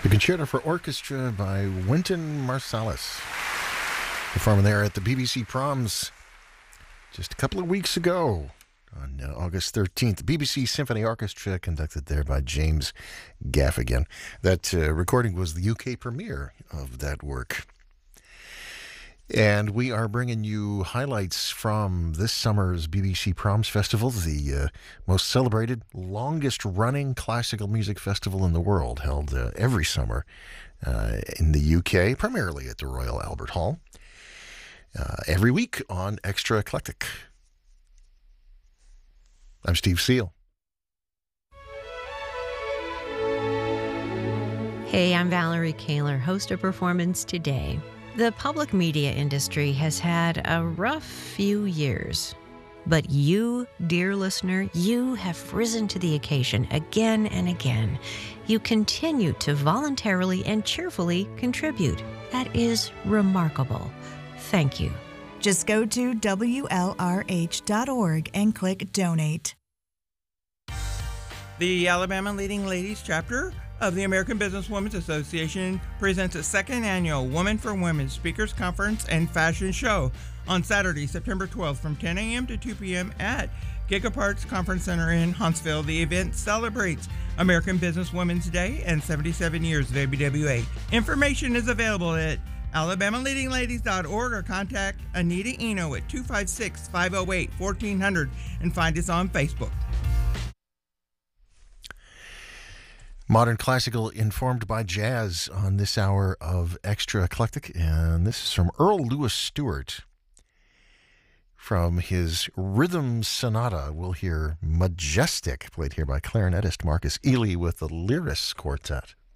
The Concerto for Orchestra by Wynton Marsalis, performing there at the BBC Proms just a couple of weeks ago on August 13th. The BBC Symphony Orchestra, conducted there by James Gaffigan. That recording was the UK premiere of that work. And we are bringing you highlights from this summer's BBC Proms Festival, the most celebrated, longest-running classical music festival in the world, held every summer in the UK, primarily at the Royal Albert Hall, every week on Extra Eclectic. I'm Steve Seal. Hey, I'm Valerie Kaler, host of Performance Today. The public media industry has had a rough few years. But you, dear listener, you have risen to the occasion again and again. You continue to voluntarily and cheerfully contribute. That is remarkable. Thank you. Just go to WLRH.org and click Donate. The Alabama Leading Ladies chapter of the American Businesswomen's Association presents a second annual Women for Women Speakers Conference and Fashion Show on Saturday, September 12th from 10 a.m. to 2 p.m. at Gigaparts Conference Center in Huntsville. The event celebrates American Businesswomen's Day and 77 years of ABWA. Information is available at alabamaleadingladies.org or contact Anita Eno at 256-508-1400 and find us on Facebook. Modern classical informed by jazz on this hour of Extra Eclectic, and this is from Earl Louis Stewart. From his Rhythm Sonata, we'll hear Majestic, played here by clarinetist Marcus Ely with the Lyris Quartet.